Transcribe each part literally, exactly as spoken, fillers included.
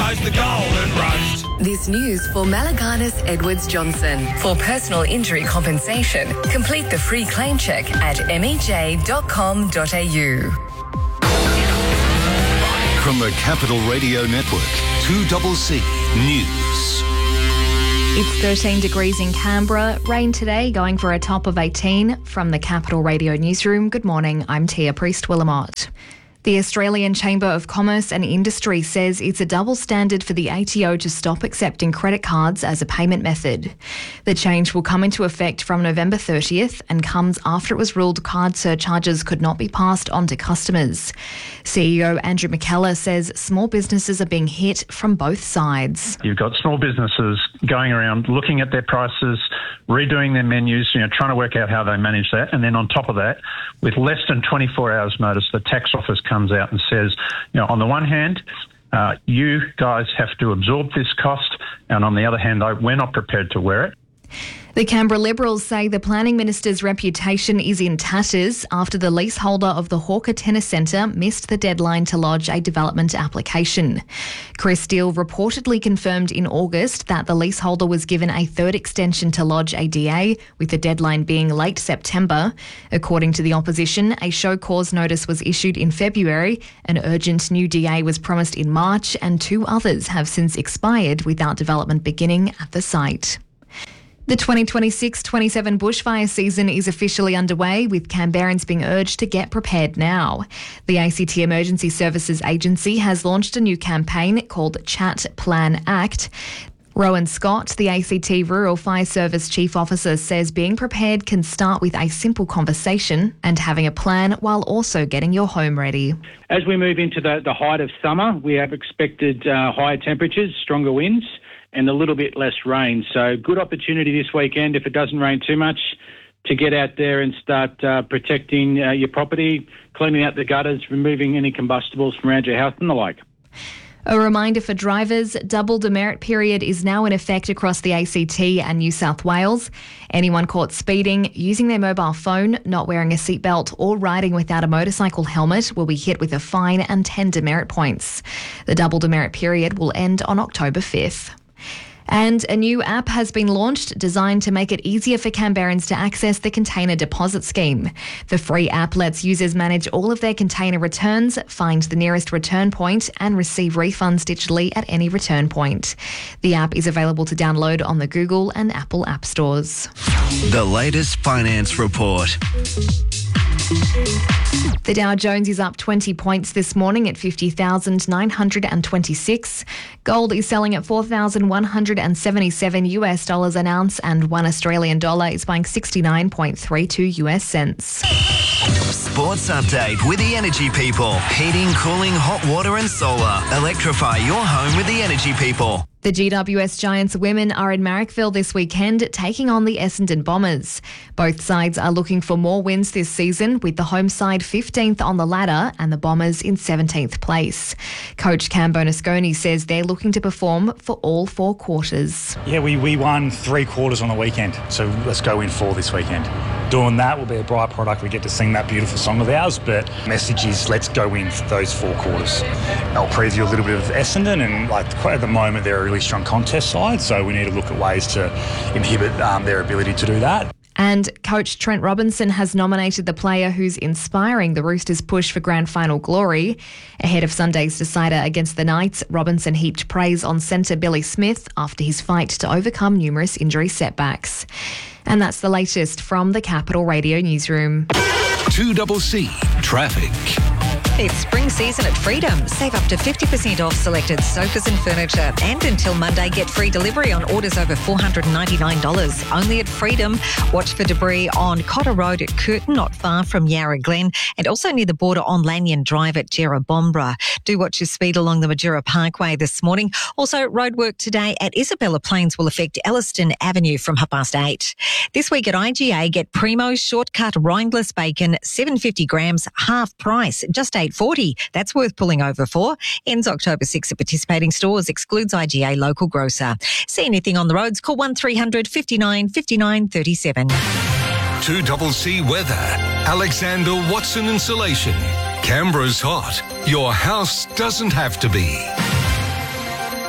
rise the golden rush. This news for Malaganas Edwards Johnson. For personal injury compensation, complete the free claim check at m e j dot com dot a u. From the Capital Radio Network, two C C News. It's thirteen degrees in Canberra. Rain today, going for a top of eighteen. From the Capital Radio Newsroom, good morning, I'm Tia Priest-Willamott. The Australian Chamber of Commerce and Industry says it's a double standard for the A T O to stop accepting credit cards as a payment method. The change will come into effect from November thirtieth and comes after it was ruled card surcharges could not be passed on to customers. C E O Andrew McKellar says small businesses are being hit from both sides. You've got small businesses going around looking at their prices, redoing their menus, you know, trying to work out how they manage that. And then on top of that, with less than twenty-four hours notice, the tax office comes out and says, you know, on the one hand, uh, you guys have to absorb this cost, and on the other hand, I, we're not prepared to wear it. The Canberra Liberals say the Planning Minister's reputation is in tatters after the leaseholder of the Hawker Tennis Centre missed the deadline to lodge a development application. Chris Steele reportedly confirmed in August that the leaseholder was given a third extension to lodge a D A, with the deadline being late September. According to the opposition, a show cause notice was issued in February, an urgent new D A was promised in March, and two others have since expired without development beginning at the site. The twenty twenty-six twenty-seven bushfire season is officially underway, with Canberrans being urged to get prepared now. The A C T Emergency Services Agency has launched a new campaign called Chat, Plan, Act. Rowan Scott, the A C T Rural Fire Service Chief Officer, says being prepared can start with a simple conversation and having a plan while also getting your home ready. As we move into the, the height of summer, we have expected uh, higher temperatures, stronger winds, and a little bit less rain. So good opportunity this weekend, if it doesn't rain too much, to get out there and start uh, protecting uh, your property, cleaning out the gutters, removing any combustibles from around your house and the like. A reminder for drivers, double demerit period is now in effect across the A C T and New South Wales. Anyone caught speeding, using their mobile phone, not wearing a seatbelt or riding without a motorcycle helmet will be hit with a fine and ten demerit points. The double demerit period will end on October fifth. And a new app has been launched designed to make it easier for Canberrans to access the Container Deposit Scheme. The free app lets users manage all of their container returns, find the nearest return point and receive refunds digitally at any return point. The app is available to download on the Google and Apple app stores. The latest finance report. The Dow Jones is up twenty points this morning at fifty thousand nine hundred twenty-six. Gold is selling at four thousand one hundred seventy-seven US dollars an ounce, and one Australian dollar is buying sixty-nine point three two US cents. Sports update with the Energy People. Heating, cooling, hot water and solar. Electrify your home with the Energy People. The G W S Giants women are in Marrickville this weekend, taking on the Essendon Bombers. Both sides are looking for more wins this season, with the home side fifteenth on the ladder and the Bombers in seventeenth place. Coach Cam Bonasconi says they're looking to perform for all four quarters. Yeah, we, we won three quarters on the weekend, so let's go in four this weekend. Doing that will be a byproduct. We get to sing that beautiful song of ours, but message is let's go in for those four quarters. I'll preview a little bit of Essendon, and like at the moment they're a really strong contest side, so we need to look at ways to inhibit um, their ability to do that. And coach Trent Robinson has nominated the player who's inspiring the Roosters' push for grand final glory. Ahead of Sunday's decider against the Knights, Robinson heaped praise on centre Billy Smith after his fight to overcome numerous injury setbacks. And that's the latest from the Capital Radio Newsroom. two C C Traffic. It's spring season at Freedom. Save up to fifty percent off selected sofas and furniture. And until Monday, get free delivery on orders over four hundred ninety-nine dollars. Only at Freedom. Watch for debris on Cotter Road at Curtin, not far from Yarra Glen, and also near the border on Lanyon Drive at Jerrabombra. Do watch your speed along the Majura Parkway this morning. Also, roadwork today at Isabella Plains will affect Elliston Avenue from half past eight. This week at I G A, get Primo shortcut rindless bacon, seven hundred fifty grams, half price, just eight forty. That's worth pulling over for. Ends October sixth at participating stores. Excludes I G A local grocer. See anything on the roads? Call one three hundred fifty-nine fifty-nine thirty-seven. two C C Weather. Alexander Watson Insulation. Canberra's hot. Your house doesn't have to be.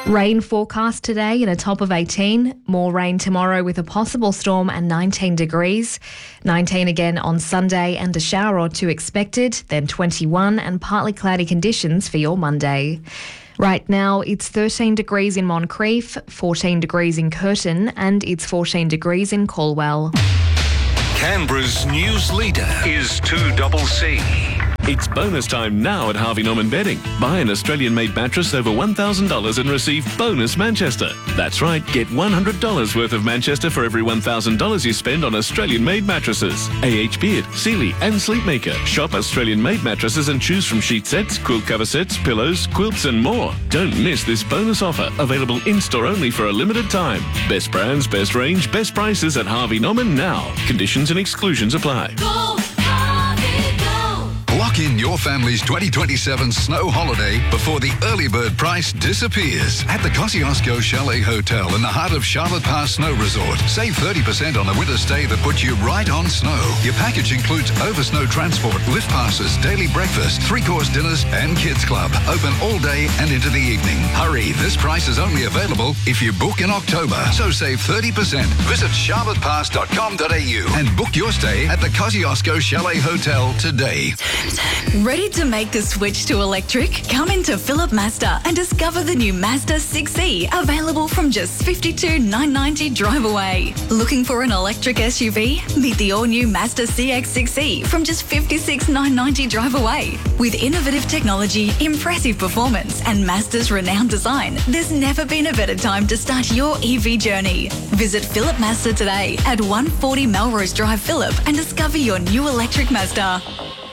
Rain forecast today and a top of eighteen. More rain tomorrow with a possible storm and nineteen degrees. nineteen again on Sunday and a shower or two expected. Then twenty-one and partly cloudy conditions for your Monday. Right now it's thirteen degrees in Moncrief, fourteen degrees in Curtin and it's fourteen degrees in Calwell. Canberra's news leader is two C C. It's bonus time now at Harvey Norman Bedding. Buy an Australian-made mattress over one thousand dollars and receive bonus Manchester. That's right, get one hundred dollars worth of Manchester for every one thousand dollars you spend on Australian-made mattresses. A H Beard, Sealy and Sleepmaker. Shop Australian-made mattresses and choose from sheet sets, quilt cover sets, pillows, quilts and more. Don't miss this bonus offer, available in-store only for a limited time. Best brands, best range, best prices at Harvey Norman now. Conditions and exclusions apply. Go, Harvey, go. Lock in your family's twenty twenty-seven snow holiday before the early bird price disappears at the Kosciuszko Chalet Hotel in the heart of Charlotte Pass Snow Resort. Save thirty percent on a winter stay that puts you right on snow. Your package includes over snow transport, lift passes, daily breakfast, three-course dinners and kids club. Open all day and into the evening. Hurry, this price is only available if you book in October. So save thirty percent. Visit charlotte pass dot com dot a u and book your stay at the Kosciuszko Chalet Hotel today. Ready to make the switch to electric? Come into Phillip Mazda and discover the new Mazda six E, available from just fifty-two thousand nine hundred ninety dollars drive away. Looking for an electric S U V? Meet the all-new Mazda C X six E from just fifty-six thousand nine hundred ninety dollars drive away. With innovative technology, impressive performance and Mazda's renowned design, there's never been a better time to start your E V journey. Visit Phillip Mazda today at one forty Melrose Drive, Phillip, and discover your new electric Mazda.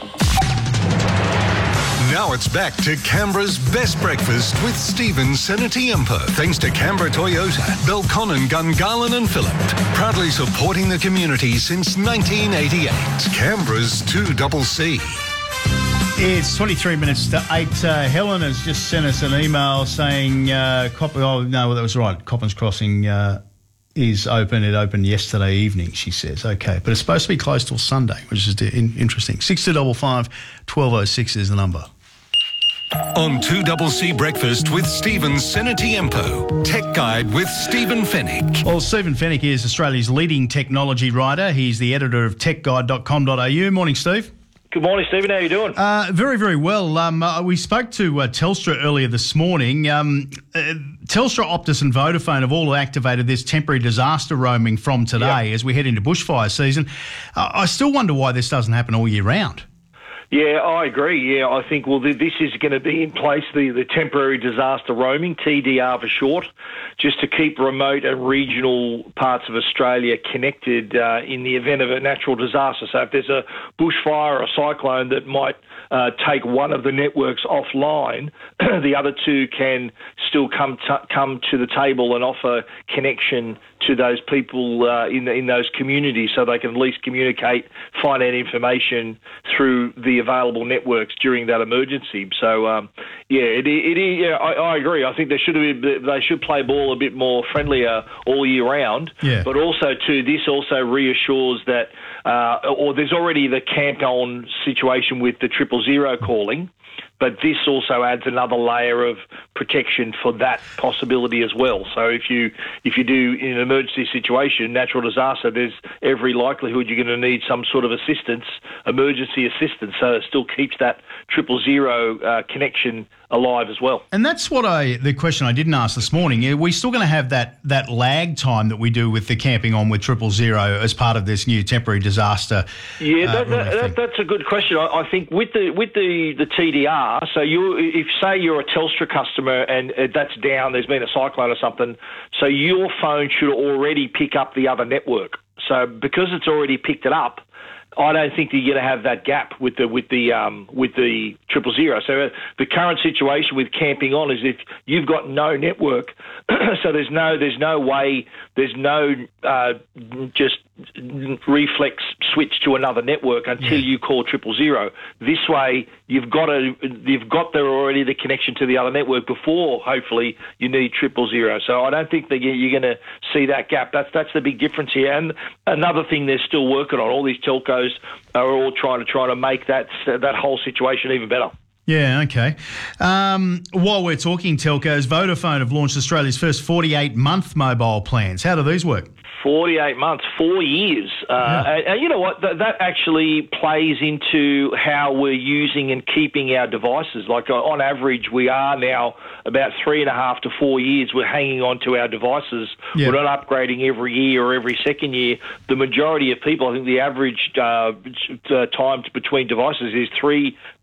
Now it's back to Canberra's best breakfast with Stephen Senatiempo. Thanks to Canberra Toyota, Belconnen, Gungahlin and Phillip. Proudly supporting the community since nineteen eighty-eight. Canberra's two C C. It's twenty-three minutes to eight. Uh, Helen has just sent us an email saying, uh, Cop- oh, no, well, that was right. Coppins Crossing uh, is open. It opened yesterday evening, she says. Okay, but it's supposed to be closed till Sunday, which is in- interesting. six two five five, one two oh six is the number. On two C C Breakfast with Stephen Senatiempo. Tech Guide with Stephen Fennick. Well, Stephen Fennick is Australia's leading technology writer. He's the editor of tech guide dot com dot a u. Morning, Steve. Good morning, Stephen. How are you doing? Uh, very, very well. Um, uh, we spoke to uh, Telstra earlier this morning. Um, uh, Telstra, Optus and Vodafone have all activated this temporary disaster roaming from today yep. as we head into bushfire season. Uh, I still wonder why this doesn't happen all year round. Yeah, I agree. Yeah, I think, well, this is going to be in place, the, the temporary disaster roaming, T D R for short, just to keep remote and regional parts of Australia connected uh, in the event of a natural disaster. So if there's a bushfire or a cyclone that might uh, take one of the networks offline, the other two can still come t- come to the table and offer connection to those people uh, in the, in those communities, so they can at least communicate, find out information through the available networks during that emergency. So, um, yeah, it, it, it, yeah, I, I agree. I think they should be, they should play ball a bit more friendlier all year round. Yeah. But also, too, this also reassures that, uh, or there's already the camp on situation with the triple zero calling. But this also adds another layer of protection for that possibility as well. So if you if you do in an emergency situation, natural disaster, there's every likelihood you're going to need some sort of assistance, emergency assistance. So it still keeps that triple zero uh, connection alive as well. And that's what I the question I didn't ask this morning. Are we still going to have that that lag time that we do with the camping on with triple zero as part of this new temporary disaster? Yeah, uh, that, that, that, that's a good question. I, I think with the with the, the T D R. So you, if say you're a Telstra customer and that's down, there's been a cyclone or something, so your phone should already pick up the other network. So because it's already picked it up, I don't think you're going to have that gap with the with the um, with the triple zero. So uh, the current situation with camping on is if you've got no network, so there's no there's no way there's no uh, just reflex switch to another network until yeah. you call triple zero. This way, you've got a you've got there already the connection to the other network before hopefully you need triple zero. So I don't think that you're going to see that gap. That's that's the big difference here. And another thing they're still working on. All these telcos are all trying to try to make that that whole situation even better. Yeah, okay. Um, while we're talking telcos, Vodafone have launched Australia's first forty-eight month mobile plans. How do these work? forty-eight months, four years. Uh, yeah. and, and you know what? That, that actually plays into how we're using and keeping our devices. Like uh, on average, we are now about three and a half to four years. We're hanging on to our devices. Yeah. We're not upgrading every year or every second year. The majority of people, I think the average uh, uh, time between devices is three